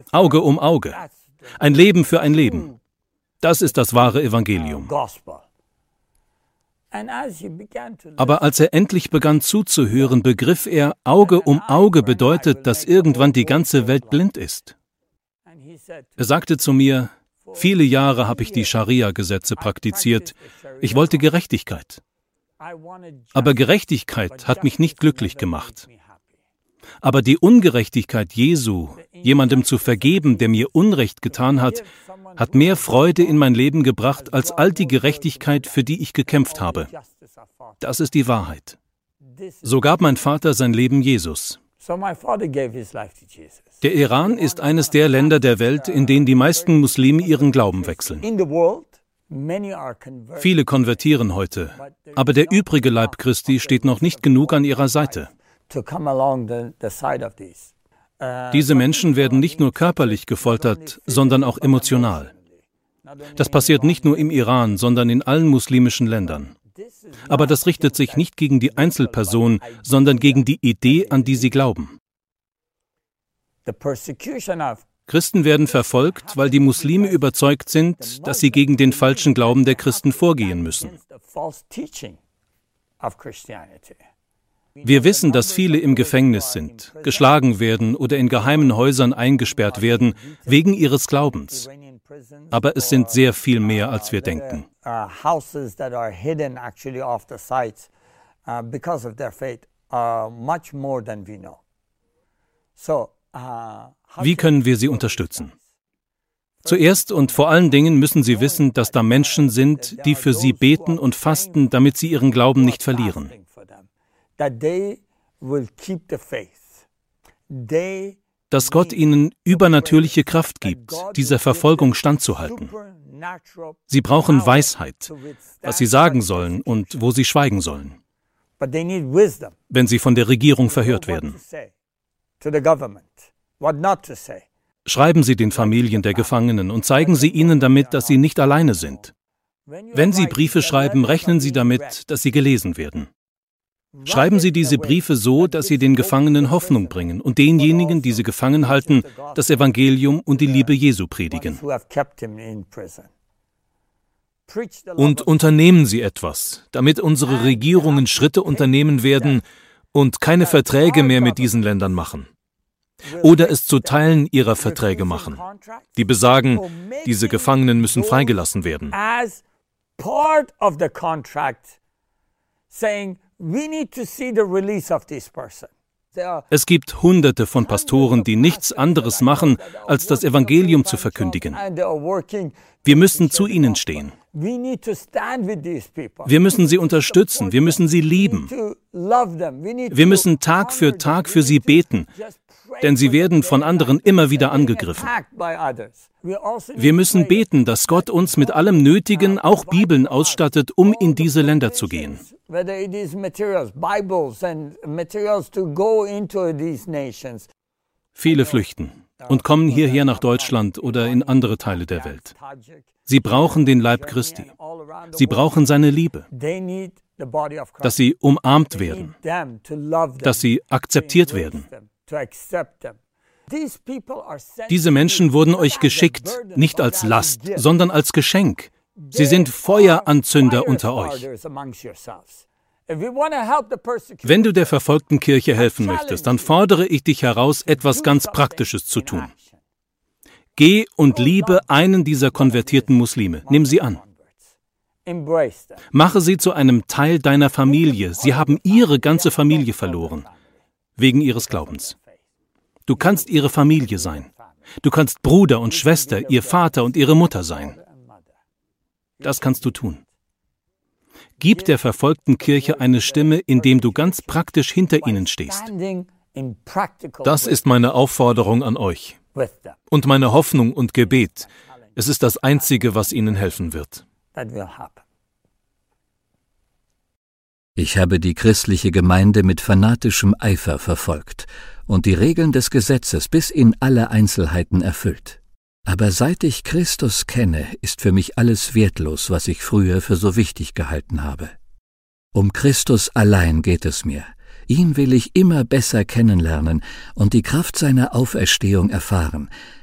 Auge um Auge. Ein Leben für ein Leben. Das ist das wahre Evangelium. Aber als er endlich begann zuzuhören, begriff er, Auge um Auge bedeutet, dass irgendwann die ganze Welt blind ist. Er sagte zu mir, viele Jahre habe ich die Scharia-Gesetze praktiziert. Ich wollte Gerechtigkeit. Aber Gerechtigkeit hat mich nicht glücklich gemacht. Aber die Ungerechtigkeit Jesu, jemandem zu vergeben, der mir Unrecht getan hat, hat mehr Freude in mein Leben gebracht als all die Gerechtigkeit, für die ich gekämpft habe. Das ist die Wahrheit. So gab mein Vater sein Leben Jesus. Der Iran ist eines der Länder der Welt, in denen die meisten Muslime ihren Glauben wechseln. Viele konvertieren heute, aber der übrige Leib Christi steht noch nicht genug an ihrer Seite. Diese Menschen werden nicht nur körperlich gefoltert, sondern auch emotional. Das passiert nicht nur im Iran, sondern in allen muslimischen Ländern. Aber das richtet sich nicht gegen die Einzelperson, sondern gegen die Idee, an die sie glauben. Christen werden verfolgt, weil die Muslime überzeugt sind, dass sie gegen den falschen Glauben der Christen vorgehen müssen. Wir wissen, dass viele im Gefängnis sind, geschlagen werden oder in geheimen Häusern eingesperrt werden, wegen ihres Glaubens. Aber es sind sehr viel mehr, als wir denken. Wie können wir sie unterstützen? Zuerst und vor allen Dingen müssen sie wissen, dass da Menschen sind, die für sie beten und fasten, damit sie ihren Glauben nicht verlieren. Dass Gott ihnen übernatürliche Kraft gibt, dieser Verfolgung standzuhalten. Sie brauchen Weisheit, was sie sagen sollen und wo sie schweigen sollen, wenn sie von der Regierung verhört werden. Schreiben Sie den Familien der Gefangenen und zeigen Sie ihnen damit, dass sie nicht alleine sind. Wenn Sie Briefe schreiben, rechnen Sie damit, dass sie gelesen werden. Schreiben Sie diese Briefe so, dass sie den Gefangenen Hoffnung bringen und denjenigen, die sie gefangen halten, das Evangelium und die Liebe Jesu predigen. Und unternehmen Sie etwas, damit unsere Regierungen Schritte unternehmen werden und keine Verträge mehr mit diesen Ländern machen. Oder es zu Teilen ihrer Verträge machen, die besagen, diese Gefangenen müssen freigelassen werden. Es gibt Hunderte von Pastoren, die nichts anderes machen, als das Evangelium zu verkündigen. Wir müssen zu ihnen stehen. Wir müssen sie unterstützen, wir müssen sie lieben. Wir müssen Tag für sie beten, denn sie werden von anderen immer wieder angegriffen. Wir müssen beten, dass Gott uns mit allem Nötigen, auch Bibeln, ausstattet, um in diese Länder zu gehen. Viele flüchten und kommen hierher nach Deutschland oder in andere Teile der Welt. Sie brauchen den Leib Christi. Sie brauchen seine Liebe. Dass sie umarmt werden. Dass sie akzeptiert werden. Diese Menschen wurden euch geschickt, nicht als Last, sondern als Geschenk. Sie sind Feueranzünder unter euch. Wenn du der verfolgten Kirche helfen möchtest, dann fordere ich dich heraus, etwas ganz Praktisches zu tun. Geh und liebe einen dieser konvertierten Muslime. Nimm sie an. Mache sie zu einem Teil deiner Familie. Sie haben ihre ganze Familie verloren, wegen ihres Glaubens. Du kannst ihre Familie sein. Du kannst Bruder und Schwester, ihr Vater und ihre Mutter sein. Das kannst du tun. Gib der verfolgten Kirche eine Stimme, indem du ganz praktisch hinter ihnen stehst. Das ist meine Aufforderung an euch. Und meine Hoffnung und Gebet. Es ist das Einzige, was ihnen helfen wird. Ich habe die christliche Gemeinde mit fanatischem Eifer verfolgt und die Regeln des Gesetzes bis in alle Einzelheiten erfüllt. Aber seit ich Christus kenne, ist für mich alles wertlos, was ich früher für so wichtig gehalten habe. Um Christus allein geht es mir. Ihn will ich immer besser kennenlernen und die Kraft seiner Auferstehung erfahren,